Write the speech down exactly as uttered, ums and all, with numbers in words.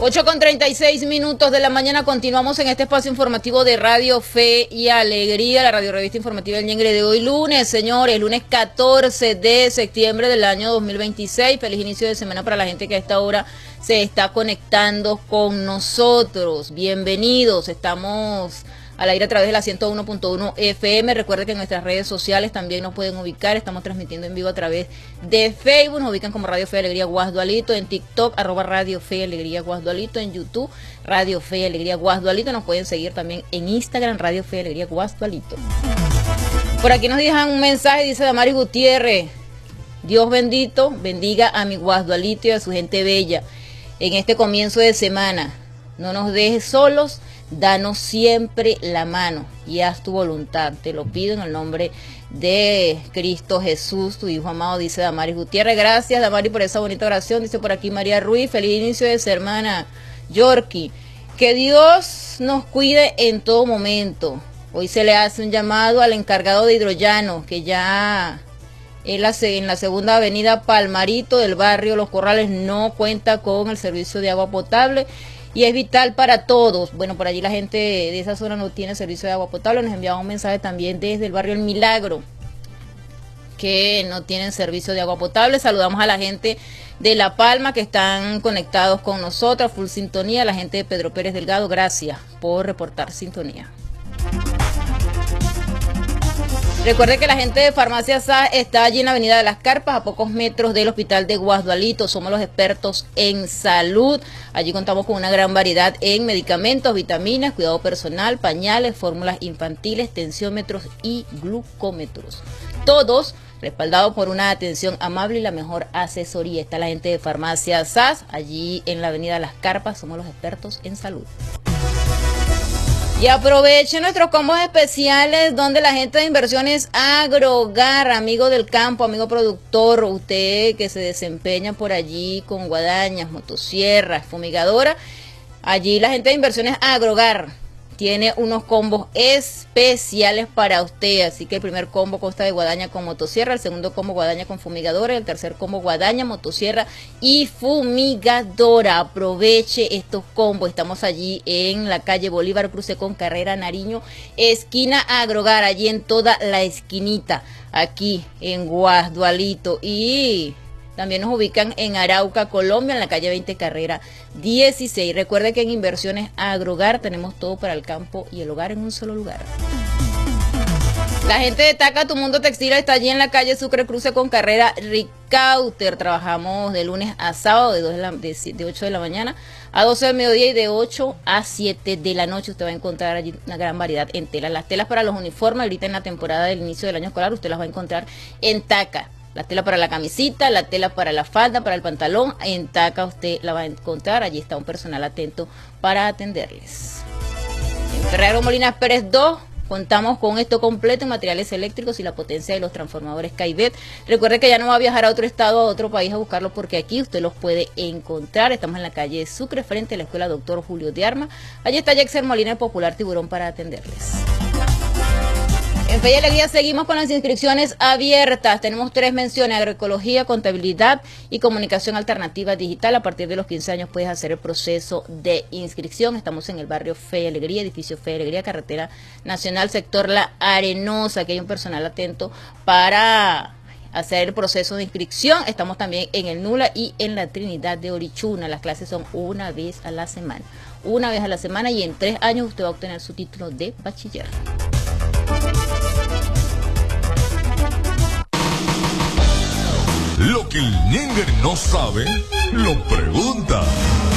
ocho con treinta y seis minutos de la mañana, continuamos en este espacio informativo de Radio Fe y Alegría, la radio revista informativa del Ñengue de hoy lunes, señores, lunes catorce de septiembre del año dos mil veintiséis. Feliz inicio de semana para la gente que a esta hora se está conectando con nosotros. Bienvenidos, estamos al aire a través de la ciento uno punto uno F M. Recuerden que en nuestras redes sociales también nos pueden ubicar. Estamos transmitiendo en vivo a través de Facebook. Nos ubican como Radio Fe y Alegría Guasdualito. En TikTok, arroba Radio Fe y Alegría Guasdualito. En YouTube, Radio Fe y Alegría Guasdualito. Nos pueden seguir también en Instagram, Radio Fe y Alegría Guasdualito. Por aquí nos dejan un mensaje, dice Damaris Gutiérrez. Dios bendito, bendiga a mi Guasdualito y a su gente bella en este comienzo de semana. No nos dejes solos. Danos siempre la mano y haz tu voluntad. Te lo pido en el nombre de Cristo Jesús, tu Hijo amado, dice Damaris Gutiérrez. Gracias, Damaris, por esa bonita oración. Dice por aquí María Ruiz, feliz inicio de semana, Yorkie. Que Dios nos cuide en todo momento. Hoy se le hace un llamado al encargado de Hidrollano, que ya en la, en la segunda avenida Palmarito del barrio Los Corrales no cuenta con el servicio de agua potable. Y es vital para todos. Bueno, por allí la gente de esa zona no tiene servicio de agua potable. Nos enviaba un mensaje también desde el barrio El Milagro, que no tienen servicio de agua potable. Saludamos a la gente de La Palma que están conectados con nosotros, full sintonía. La gente de Pedro Pérez Delgado, gracias por reportar sintonía. Recuerde que la gente de Farmacia S A está allí en la Avenida de las Carpas, a pocos metros del Hospital de Guasdualito. Somos los expertos en salud. Allí contamos con una gran variedad en medicamentos, vitaminas, cuidado personal, pañales, fórmulas infantiles, tensiómetros y glucómetros. Todos respaldados por una atención amable y la mejor asesoría. Está la gente de Farmacia S A S, allí en la Avenida de las Carpas. Somos los expertos en salud. Y aprovechen nuestros combos especiales donde la gente de Inversiones Agrogar, amigo del campo, amigo productor, usted que se desempeña por allí con guadañas, motosierras, fumigadora, allí la gente de Inversiones Agrogar tiene unos combos especiales para usted. Así que el primer combo consta de guadaña con motosierra, el segundo combo guadaña con fumigadora, y el tercer combo guadaña, motosierra y fumigadora. Aproveche estos combos. Estamos allí en la calle Bolívar, cruce con Carrera Nariño, esquina Agrogar, allí en toda la esquinita, aquí en Guasdualito. Y también nos ubican en Arauca, Colombia, en la calle veinte Carrera dieciséis. Recuerde que en Inversiones Agrogar tenemos todo para el campo y el hogar en un solo lugar. La gente de Taca, tu mundo textil, está allí en la calle Sucre, cruce con Carrera Ricauter. Trabajamos de lunes a sábado de, dos de, la, de, de ocho de la mañana a doce del mediodía y de ocho a siete de la noche. Usted va a encontrar allí una gran variedad en telas. Las telas para los uniformes, ahorita en la temporada del inicio del año escolar, usted las va a encontrar en Taca. La tela para la camisita, la tela para la falda, para el pantalón, en Taca usted la va a encontrar. Allí está un personal atento para atenderles. En Ferrero Molinas Pérez dos contamos con esto completo en materiales eléctricos y la potencia de los transformadores Caibet. Recuerde que ya no va a viajar a otro estado, a otro país a buscarlo, porque aquí usted los puede encontrar. Estamos en la calle Sucre, frente a la escuela Doctor Julio de Arma. Allí está Jackson Molina, el popular Tiburón, para atenderles. En Fe y Alegría seguimos con las inscripciones abiertas. Tenemos tres menciones: agroecología, contabilidad y comunicación alternativa digital. A partir de los quince años puedes hacer el proceso de inscripción. Estamos en el barrio Fe y Alegría, edificio Fe y Alegría, carretera nacional, sector La Arenosa. Aquí hay un personal atento para hacer el proceso de inscripción. Estamos también en el Nula y en la Trinidad de Orichuna. Las clases son una vez a la semana. Una vez a la semana, y en tres años usted va a obtener su título de bachiller. Lo que el Ñengue no sabe, lo pregunta.